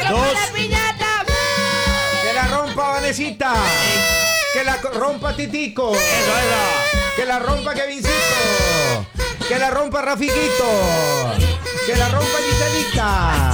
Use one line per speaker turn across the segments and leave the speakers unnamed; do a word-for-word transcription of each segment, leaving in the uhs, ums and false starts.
Dos.
La piñata!
Que la rompa Vanesita. Que la rompa Titico.
Eso, eso.
Que la rompa Kevincito. Que la rompa Rafiquito. Que la rompa Giselita.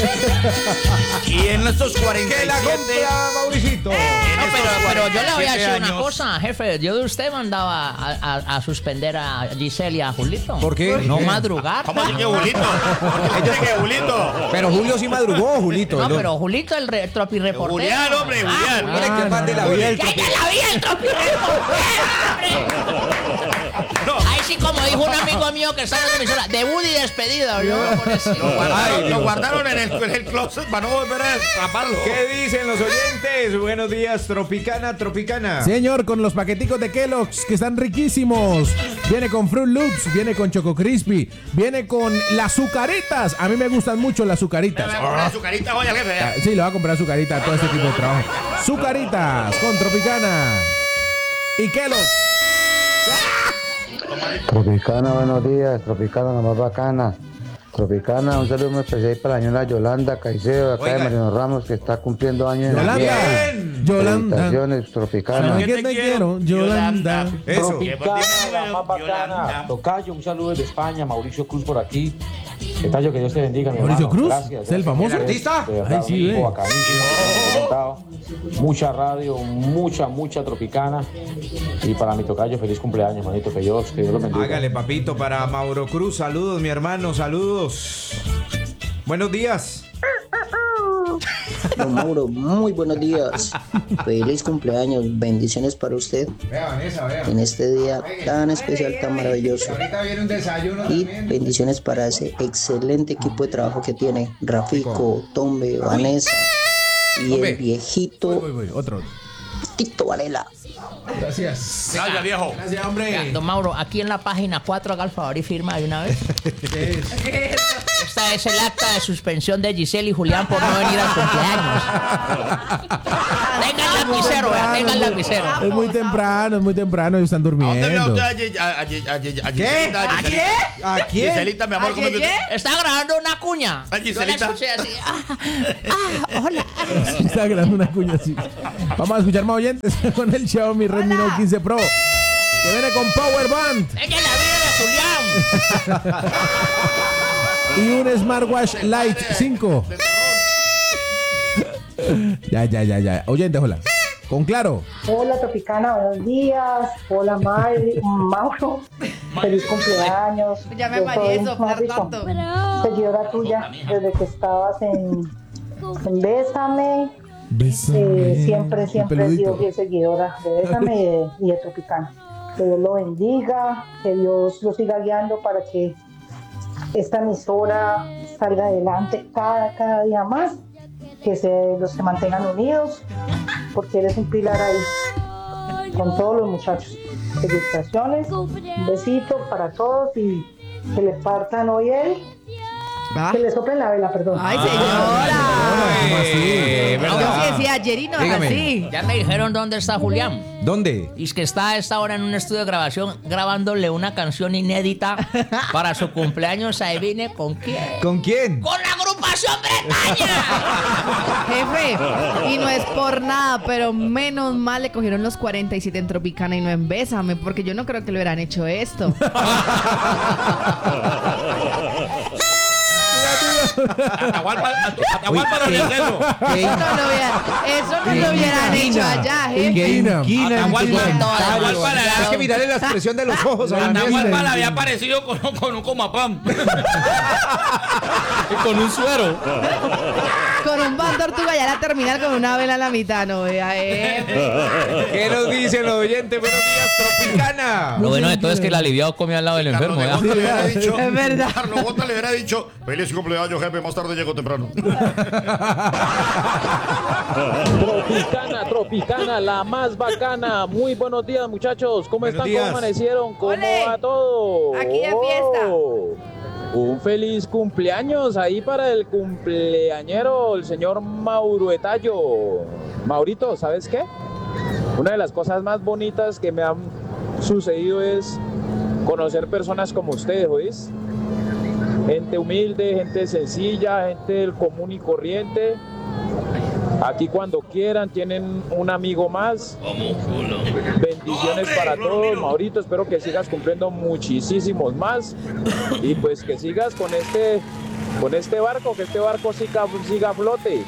Y en estos cuarenta y
Que la
siete...
compra Mauricito.
Eh.
en
No,
estos
pero, pero yo le voy a
cuarenta y siete
decir una
años,
cosa, jefe. Yo de usted mandaba a, a, a suspender a Giselle y a Julito.
¿Por qué?
No
¿Qué?
madrugar.
¿Cómo así que Julito? ¿Por qué dice que Julito?
Pero Julio sí madrugó, Julito.
No,
¿no?
pero Julito el re, tropireportero.
Julián, hombre, Julián.
Mira que más de la vida del
¡Que haya la vida el tropireportero, hombre! Ahí sí, como dijo un amigo mío que está en la emisora, debut y despedida. Yo por eso.
Lo guardaron, lo guardaron en, el, en el closet para no volver a atraparlo.
¿Qué dicen los oyentes? Buenos días, Tropicana, Tropicana.
Señor, con los paqueticos de Kellogg's que están riquísimos. Viene con Fruit Loops, viene con Choco Crispy, viene con las azucaritas. A mí me gustan mucho las azucaritas.
Me voy a comprar su carita hoy al jefe.
Ah, sí, le va a comprar azucarita a todo este tipo de trabajo. Azucaritas con Tropicana y Kellogg's.
Tropicana, buenos días. Tropicana, la más bacana. Tropicana, un saludo muy especial para la señora Yolanda Caicedo, acá
Oiga.
de Mariano Ramos, que está cumpliendo años en el
Yolanda,
día.
Bien.
Yolanda.
Felicitaciones, Tropicana.
¿Sabes qué te quiero? Yolanda.
Eso.
Tropicana, la más bacana. Tocayo, un saludo desde España. Mauricio Cruz por aquí. ¿Qué tal? Que Dios te bendiga, mi
Mauricio
hermano.
Cruz,
Gracias.
¿es el famoso?
¿El artista?
De verdad,
Ay, sí,
un tipo
ve.
bacanísimo, que nos ha contado. Mucha radio, mucha, mucha Tropicana. Y para mi tocayo, feliz cumpleaños, manito. Que Dios, que Dios lo bendiga.
Hágale, papito, para Mauro Cruz. Saludos, mi hermano, saludos. Buenos días.
Don Mauro, muy buenos días. Feliz cumpleaños, bendiciones para usted
Vea, Vanessa, vea.
en este día tan especial, tan maravilloso.
Ahorita viene un desayuno
Y
también.
bendiciones para ese excelente equipo de trabajo que tiene Rafico, Tombe, Vanessa y
Tombe.
el viejito
Voy, voy, otro.
Tito Varela.
Gracias.
Gracias, viejo.
Gracias, hombre.
Don Mauro, aquí en la página cuatro haga el favor y firma de una vez. Esta es el acta de suspensión de Giselle y Julián por no venir al cumpleaños. Tenga el lapicero, vea, tenga el lapicero.
Es muy temprano, es muy temprano y están
¿A dónde ve
durmiendo.
usted a Gi- a- a Gi- a Gi- a
¿Qué?
Giselita?
¿A
Giselita?
quién? ¿A quién?
Giselita, mi amor, ¿cómo es que usted?
Está grabando una cuña.
Ay,
Yo la
Giselita.
escuché así. Ah, ah, hola.
Está grabando una cuña así. Vamos a escuchar más oyentes con el Xiaomi Redmi Note quince Pro, que viene con Power Band
Tenga la vida de Julián.
y un Smartwatch Lite cinco. Ya, ya, ya, ya. Oyente, hola. Con Claro.
Hola Tropicana, buenos días. Hola Mari, Mauro. Feliz cumpleaños.
Ya me
Yo
mareé
soy,
de soplar
mejor
tanto.
dicho, seguidora tuya desde que estabas en, en Bésame. Eh, siempre, siempre he sido fiel seguidora de Bésame y de, y de Tropicana. Que Dios lo bendiga, que Dios lo siga guiando para que esta emisora salga adelante cada, cada día más, que se, los se mantengan unidos, porque eres un pilar ahí con todos los muchachos. Felicitaciones, un besito para todos y que le partan hoy él,
¿Va?
que le soplen la vela, perdón.
¡Ay,
¿Cómo
señora!
así?
Eh,
Yo
¿verdad?
sí decía ayer y no es
Dígame.
así.
Ya me dijeron dónde está Julián.
¿Dónde?
Y es que está a esta hora en un estudio de grabación grabándole una canción inédita para su cumpleaños. Ahí vine con quién.
¿Con quién?
¡Con la agrupación Bretaña!
Jefe, y no es por nada, pero menos mal le cogieron los cuarenta y siete en Tropicana y no en Bésame, porque yo no creo que le hubieran hecho esto.
Atahualpa Atahualpa no dice eso.
Eso no lo hubiera- eso no lo hubieran hecho allá, jefe.
Qué inquina
inquina en tu
Atahualpa-
comentario.
Atahualpa le da-
Hay que mirarle la expresión de los ojos. a Vanessa.
Atahualpa le había aparecido con, con un comapam. Y con un suero.
Con un pan tortuga ya la terminal con una vela a la mitad, no vea, jefe.
¿Qué nos dicen los oyentes? Buenos días, Tropicana.
Lo bueno de todo es que el aliviado come al lado del enfermo.
Carlos
¿ya?
Bota le hubiera dicho,
Es verdad.
Carlos Bota le hubiera dicho, feliz cumpleaños, jefe, más tarde llego temprano.
Tropicana, Tropicana, la más bacana. Muy buenos días, muchachos. ¿Cómo
Buenos
están?
días.
¿Cómo amanecieron? ¿Cómo
¡Ole!
va todo?
Aquí de fiesta.
Oh, un feliz cumpleaños ahí para el cumpleañero, el señor Mauro Etallo. Maurito, ¿sabes qué? Una de las cosas más bonitas que me han sucedido es conocer personas como ustedes, ¿oís? gente humilde, gente sencilla, gente del común y corriente. Aquí cuando quieran tienen un amigo más. Bendiciones para todos, Maurito. Espero que sigas cumpliendo muchísimos más y pues que sigas con este, con este barco, que este barco siga, siga a flote.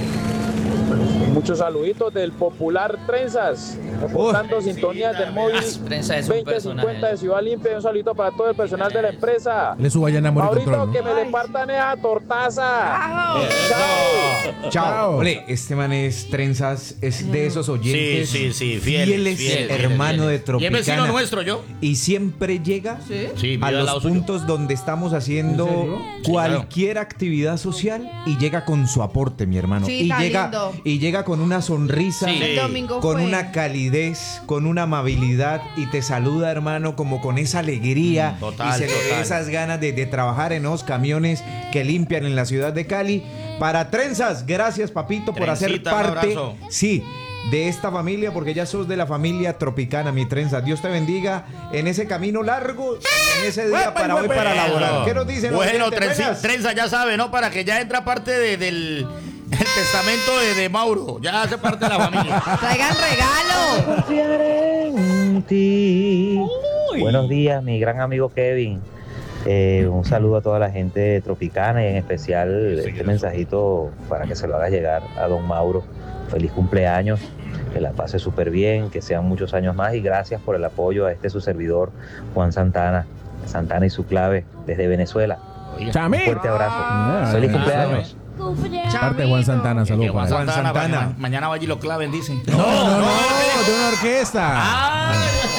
Muchos saluditos del popular Trenzas, reportando sintonías del móvil
Trenza es un
veinte
personaje.
cincuenta de Ciudad Limpia. Un saludito para todo el personal de la empresa.
Le suba ya en amor y
Maurito,
control, ¿no?
que me le partan esa tortaza. Chao.
Chao. Ole, este man es Trenzas, es de esos oyentes.
Sí, sí, sí, fieles,
fieles,
fieles,
hermano
fieles,
de
fieles.
Tropicana.
Y es vecino nuestro, yo.
Y siempre llega
¿Sí?
Sí, vive
a
al
los
lado suyo.
puntos donde estamos haciendo cualquier actividad social y llega con su aporte, mi hermano.
Sí,
y
está
llega
lindo.
y llega con una sonrisa,
Sí.
El domingo
con
fue.
una calidez, con una amabilidad y te saluda, hermano, como con esa alegría
Mm, total,
y se le ve
total.
esas ganas de, de trabajar en los camiones que limpian en la ciudad de Cali. Para Trenzas, gracias, papito, por hacer
Trencita, un
parte,
abrazo.
sí, de esta familia, porque ya sos de la familia Tropicana, mi Trenzas. Dios te bendiga en ese camino largo, en ese día para hoy, para laborar. ¿Qué nos dicen los
Bueno,
oyentes?
trenza,
Buenas.
trenza, ya sabe, ¿no? Para que ya entra parte de- del el testamento de, de Mauro. Ya hace parte de la familia.
Traigan regalo.
Confiaré en ti. Buenos días, mi gran amigo Kevin. Eh, un saludo a toda la gente de Tropicana y en especial este mensajito para que se lo haga llegar a don Mauro. Feliz cumpleaños, que la pase súper bien, que sean muchos años más y gracias por el apoyo a este su servidor, Juan Santana. Santana y su clave desde Venezuela. Un
Chamín.
fuerte abrazo. Feliz cumpleaños.
Parte de Juan Santana,
Que
saludos.
Juan
para él.
Santana,
Santana.
ma- mañana vaya y lo claven, dicen.
No, no, no, de una orquesta.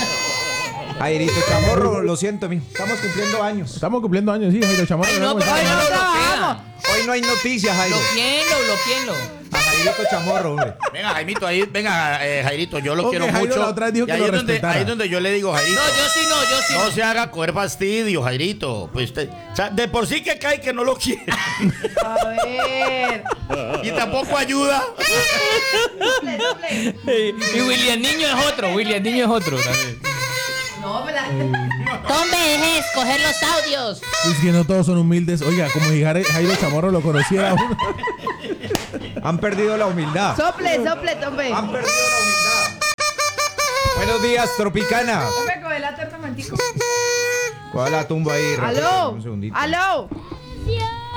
Jairito Chamorro, lo siento, mi. Estamos cumpliendo años.
Estamos cumpliendo años, sí, Jairo Chamorro.
Ay, no,
¿cómo
pero
está?
ay, no lo
Vamos.
bloquea.
Hoy no hay noticias, Jairo.
Bloqueenlo, bloqueenlo.
A Jairito Chamorro, hombre.
Venga, Jaimito, ahí, venga, eh, Jairito, yo lo
Ok,
quiero
Jairo
mucho.
la otra vez dijo
Y
que
ahí
lo
es donde,
respetara.
ahí es donde yo le digo, Jairito.
No, yo sí no, yo sí
No
no.
se haga coger fastidio, Jairito. Pues usted, o sea, de por sí que cae que no lo quiere.
A ver.
Y tampoco ayuda.
Doble, doble.
Y William Niño es otro, William Niño es otro también.
No, me la...
Tombe, deje de escoger los audios.
Es que no todos son humildes. Oiga, como si Jairo Jairo Chamorro lo conociera uno.
Han perdido la humildad.
Sople, sople, tombe.
Han perdido la humildad. Buenos días, Tropicana.
Tombe, coge la terna, mantico.
¿Cuál es la tumba ahí? Rafael?
Aló.
Un segundito.
Aló.